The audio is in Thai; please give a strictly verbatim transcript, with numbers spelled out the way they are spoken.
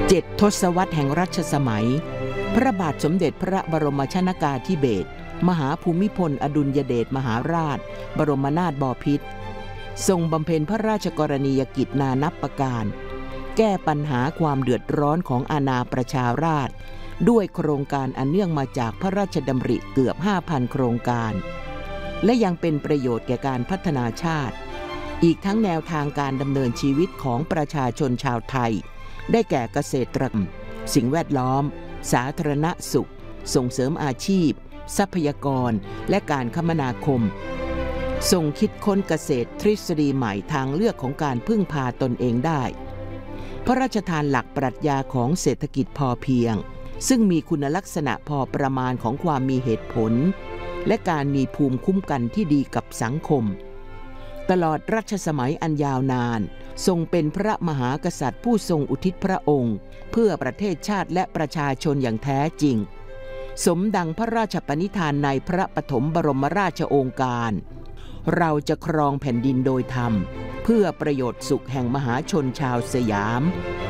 เจ็ดทศวรรษแห่งรัชสมัยพระบาทสมเด็จพระบรมชนกาธิเบศรมหาภูมิพลอดุลยเดชมหาราชบรมนาถบพิตรทรงบำเพ็ญพระราชกรณียกิจนานับประการแก้ปัญหาความเดือดร้อนของอาณาประชาราษฎร์ด้วยโครงการอันเนื่องมาจากพระราชดำริเกือบ ห้าพัน โครงการและยังเป็นประโยชน์แก่การพัฒนาชาติอีกทั้งแนวทางการดำเนินชีวิตของประชาชนชาวไทยได้แก่เกษตรกรรมสิ่งแวดล้อมสาธารณสุขส่งเสริมอาชีพทรัพยากรและการคมนาคมทรงคิดค้นเกษตรทฤษฎีใหม่ทางเลือกของการพึ่งพาตนเองได้พระราชทานหลักปรัชญาของเศรษฐกิจพอเพียงซึ่งมีคุณลักษณะพอประมาณของความมีเหตุผลและการมีภูมิคุ้มกันที่ดีกับสังคมตลอดรัชสมัยอันยาวนานทรงเป็นพระมหากษัตริย์ผู้ทรงอุทิศพระองค์เพื่อประเทศชาติและประชาชนอย่างแท้จริงสมดังพระราชปณิธานในพระปฐมบรมราชโองการเราจะครองแผ่นดินโดยธรรมเพื่อประโยชน์สุขแห่งมหาชนชาวสยาม